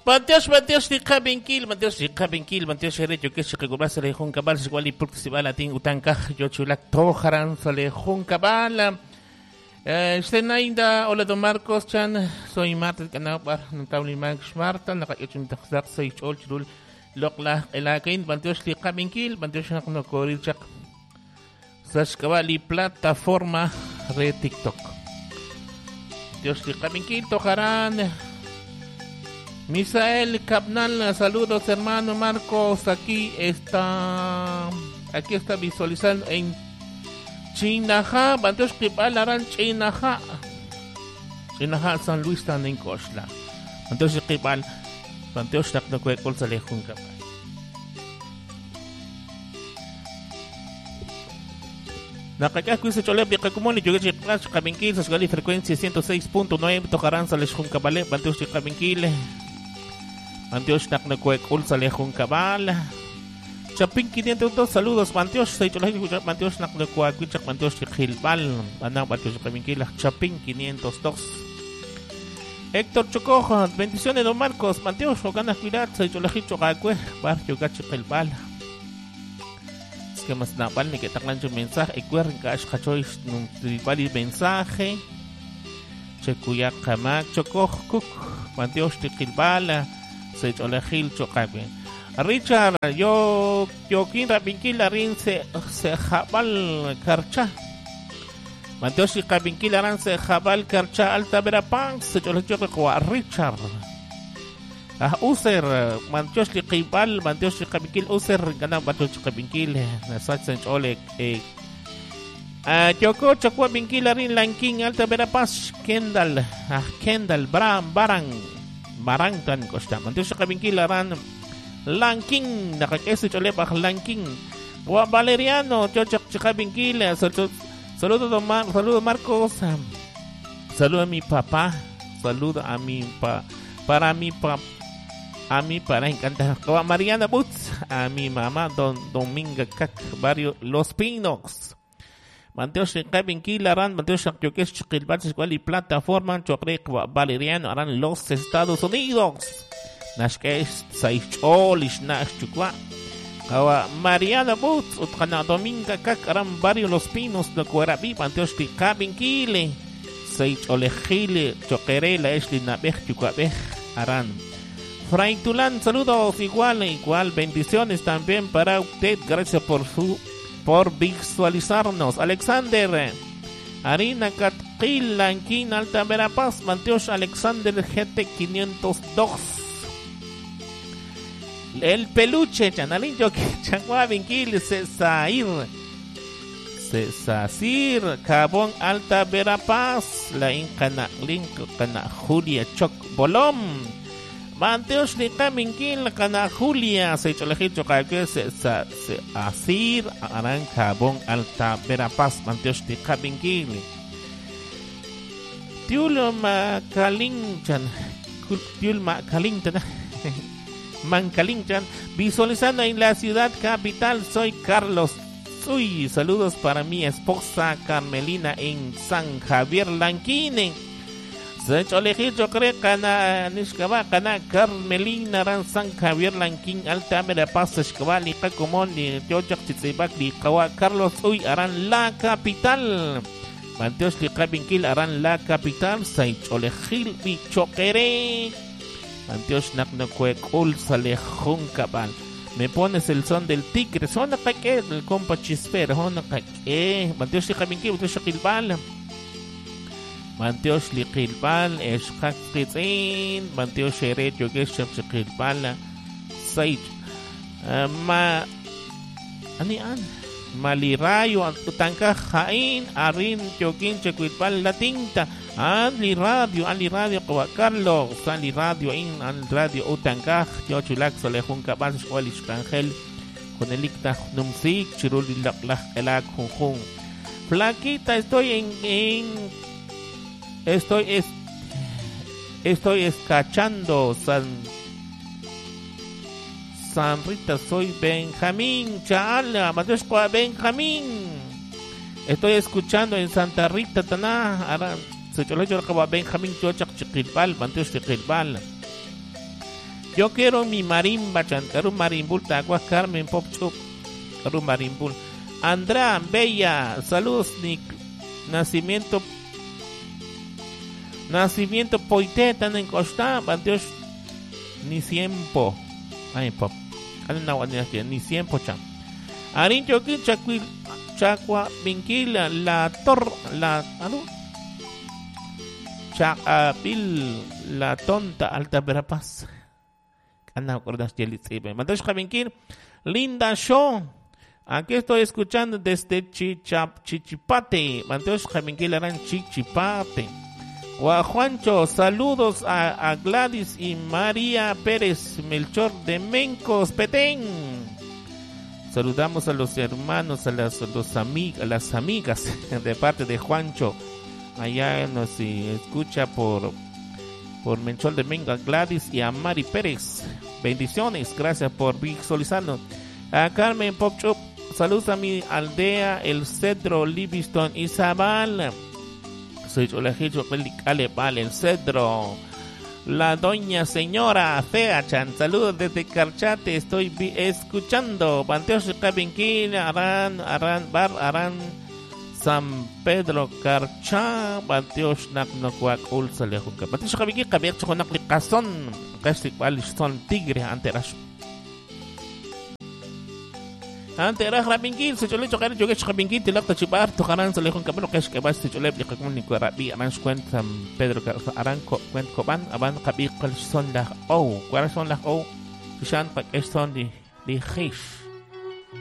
Bantios di kabinkil, Bantios herecho que se recupera se le jun cabal, se igual y porque se va la tin utanca, yo chulak tojaran se le jun cabal. Ainda, hola don Marcos Chan, soy Marta, canal para Natauli Max Marta, nakayachim taksak sa ichol chulul lokla elakin, Bantios di kabinkil, Bantios na kuno korilchak sa skawali plataforma re TikTok. Dios di kabinkil tojaran. Misael Capnal, saludos hermano Marcos, aquí está visualizando en Chinaja, Bantos Kipal Aran Chinaja San Luis tan en Cochla, Bantos Kipal, Bantos Takno Kwekol sa Lejun Kapal. Nakakakuy sa Cholep di Kakumoni, Jugat Chiklas, Kabingkil, sa Sgali Frecuencia 106.9, Tokaran sa Lejun Kapal, Bantos Kabingkil. Mantios Naknakwekul sa Lejun Kabal. Chaping 502, saludos Mantios, sa Cholep Mantios Naknakwekul, Mantios Chikilbal, Anang Bantios Kabingkil, Chaping 502. Héctor Chocojo, bendiciones don Marcos, Mantios, o ganas cuidar, sa Cholep Chokakwe, Barrio Gachikilbal. Que mas napal ni kita kan mensaje ikuer gash kachois nung bali mensaje chekuya kamak chokok kuk Mantios tikilbala se cholehil chokabe Richard yo kin rabinkil rin se jabal karcha Mantios kabinkil ran se jabal karcha alta berapang se cholehil kwa Richard user Mantios Likibal, Mantios Likabingkil, user ganang Mantios Likabingkil, nasa San Olek, Yoko, Chakwa Bingkil, rin Langking, Alta Verapaz, Kendall, Barang tan Costa, Mantios Likabingkil, ran Langking, nakakesich olep ak Langking, Wa Valeriano, Chochak Likabingkil, saludo Marcos, saludo a mi papá, saludo a mi para mi papá. A mí para encantar a Mariana Boots, a mi mamá Don Dominga Cac, barrio Los Pinos. Manteos Kevin Aran, Manteos Yokesh Chilbats, Escuela y Plataforma, Chocrec, Valeriano, Aran los Estados Unidos. Nashkesh, Saicholish, Nash Chukwa. Mariana Boots, Utkana Dominga Cac, Aran barrio Los Pinos, de Cuerabi, Manteos Kevin Kile, Saicholejile, Choquerela, Esli Nabej, Chukwabej, Aran. Fray Tulán, saludos igual, bendiciones también para usted, gracias por visualizarnos. Alexander, Arina Catkil, Lanquín, Alta Verapaz, Manteos Alexander GT 502. El peluche, Chanalillo, Changua Vinquil, Cesar, Cabón, Alta Verapaz, la Incana, Julia Choc Bolom. Manteos ni Kabingkil kana Julia se cholejil chokake se asir aran Cabón Alta Verapaz Manteos ni Kabingkil Tiul Macalinchan Mancalinchan visualizando en la ciudad capital. Soy Carlos Uy, saludos para mi esposa Carmelina en San Javier Lanquine. Se cholejil chokre kana nishkaba kana Carmelina ran San Javier Lanquín Alta Verapaz shkaba ni kakomon ni Jochak Chitzibak ni kawa Carlos Uy aran la capital. Manteos li Kabingkil aran la capital. Se cholejil bi chokere. Manteos naknakwekul sa lejun kabal. Me pones el son del tigre. Son nakake el compa chisper. Son nakake. Manteos li Kabingkil Manteos Shakilbal. Manteos Likilbal, Eshkakitzin, Manteos Sheret, Yogesh Shakilbal, Saich, Malirayo, Utangka Jain, Arin, Yokin, Chakilbal, La Tinta, Ali Radio, Carlos, Ali Radio, Al Radio, Utangka, Yochulak, Solejun Cabal, Squalish Cangel, con el Icta, Numsik, Chirulilak, Elak, Junjun. Flaquita, Estoy escachando San Rita, soy Benjamín Chala, Mateos Benjamín. Estoy escuchando en Santa Rita Taná, se cholo Benjamín Chochak Chiquilbal, Mateos Chiquilbal. Yo quiero mi marimba, chan, quiero marimbul, tagua Carmen Pop Chup, quiero marimbul. Andrea Bella, saludos, Nick. Nacimiento Poité, tan en Costa, Dios, ni tiempo. Ay, pop. Ano na wala ni tiempo, chan. Arin Choquín, Chacua, Vinquila, Chacapil, la tonta, Alta Verapaz. Anda, acordas, Jelitzibe. Mandash Javinquil, linda show. Aquí estoy escuchando desde Chichipate. Mandash Javinquil, eran Chichipate. Juancho, saludos a Gladys y María Pérez Melchor de Mencos, Petén. Saludamos a los hermanos, a las amigas de parte de Juancho. Allá nos escucha por Menchol de Menga, Gladys y a Mari Pérez. Bendiciones, gracias por visualizarnos. A Carmen Popchop, saludos a mi aldea, el Cedro, Livingston y Zabal. Soy Cholajicho, vale, el Cedro. La doña señora Feachan, saludos desde Carchate, estoy escuchando. Panteos Cabinquín, Arán, San Pedro Carcha, Panteos Naknocuac, Ulsa Lejuca. Panteos Cabinquín, Cabiercho con Naklicazón, casi cual son tigre anteras. Anteras Rabinquín, se chole chocar, yo que Rabinquín, te lacta chipar, tocarán se lejos camino que es que vas a chole, le como ni cuarabi, arán cuenta San Pedro Carcha, arán cuenta coban, aban cabi cuál son las cuáles son las si sean pa que son de Gish.